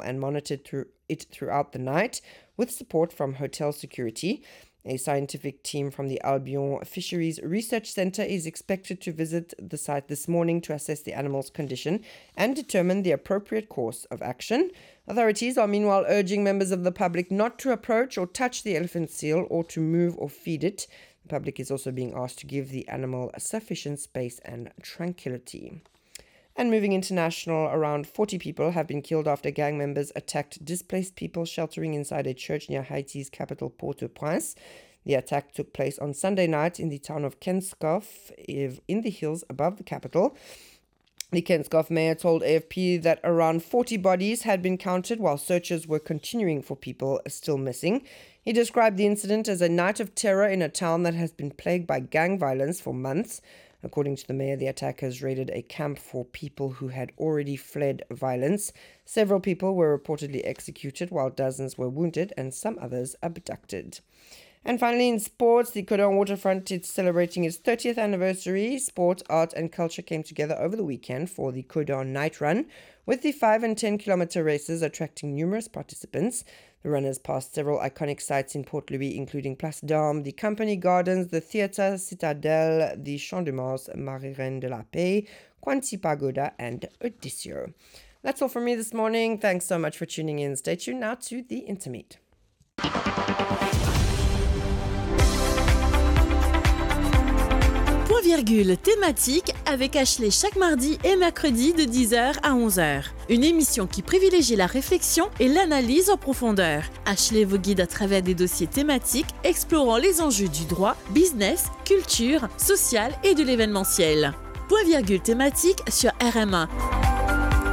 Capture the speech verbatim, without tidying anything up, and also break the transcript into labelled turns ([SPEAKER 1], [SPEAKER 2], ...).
[SPEAKER 1] and monitored through it throughout the night with support from hotel security. A scientific team from the Albion Fisheries Research Centre is expected to visit the site this morning to assess the animal's condition and determine the appropriate course of action. Authorities are meanwhile urging members of the public not to approach or touch the elephant seal or to move or feed it. The public is also being asked to give the animal sufficient space and tranquility. And moving international, around forty people have been killed after gang members attacked displaced people sheltering inside a church near Haiti's capital, Port-au-Prince. The attack took place on Sunday night in the town of Kenskoff, in the hills above the capital. The Kenskoff mayor told A F P that around forty bodies had been counted while searches were continuing for people still missing. He described the incident as a night of terror in a town that has been plagued by gang violence for months. According to the mayor, the attackers raided a camp for people who had already fled violence. Several people were reportedly executed, while dozens were wounded and some others abducted. And finally, in sports, the Codon Waterfront is celebrating its thirtieth anniversary. Sport, art and culture came together over the weekend for the Codon Night Run, with the five and ten kilometer races attracting numerous participants. The runners passed several iconic sites in Port Louis, including Place d'Armes, the Company Gardens, the Theatre Citadelle, the Champ de Mars, Marie-Reine de la Paix, Quanti Pagoda, and Odissio. That's all from me this morning. Thanks so much for tuning in. Stay tuned now to the Intermeet.
[SPEAKER 2] Point virgule thématique avec Ashley chaque mardi et mercredi de dix heures à onze heures. Une émission qui privilégie la réflexion et l'analyse en profondeur. Ashley vous guide à travers des dossiers thématiques explorant les enjeux du droit, business, culture, social et de l'événementiel. Point virgule thématique sur R M A.